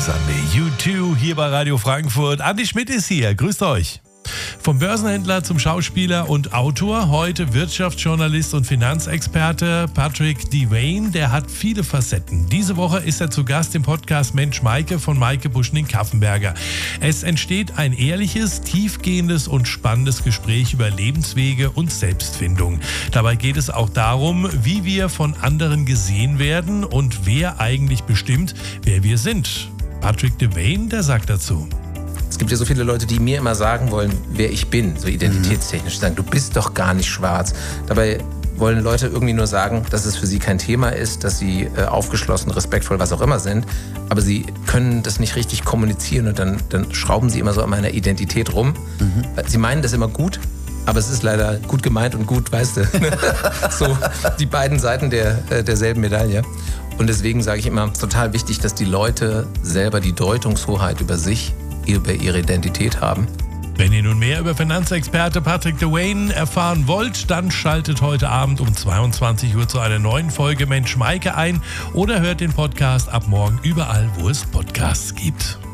Sunday. U2 hier bei Radio Frankfurt. Andi Schmidt ist hier. Grüßt euch. Vom Börsenhändler zum Schauspieler und Autor, heute Wirtschaftsjournalist und Finanzexperte Patrick Devane, der hat viele Facetten. Diese Woche ist er zu Gast im Podcast Mensch Maike von Maike Buschning-Kaffenberger. Es entsteht ein ehrliches, tiefgehendes und spannendes Gespräch über Lebenswege und Selbstfindung. Dabei geht es auch darum, wie wir von anderen gesehen werden und wer eigentlich bestimmt, wer wir sind. Patrick Devane, der sagt dazu: Es gibt ja so viele Leute, die mir immer sagen wollen, wer ich bin, so identitätstechnisch. Die sagen, du bist doch gar nicht schwarz. Dabei wollen Leute irgendwie nur sagen, dass es für sie kein Thema ist, dass sie aufgeschlossen, respektvoll, was auch immer sind. Aber sie können das nicht richtig kommunizieren und dann schrauben sie immer so an meiner Identität rum. Sie meinen das immer gut, aber es ist leider gut gemeint und gut, weißt du. So die beiden Seiten derselben Medaille. Und deswegen sage ich immer, total wichtig, dass die Leute selber die Deutungshoheit über sich, über ihre Identität haben. Wenn ihr nun mehr über Finanzexperte Patrick Devane erfahren wollt, dann schaltet heute Abend um 22 Uhr zu einer neuen Folge Mensch Maike ein oder hört den Podcast ab morgen überall, wo es Podcasts gibt.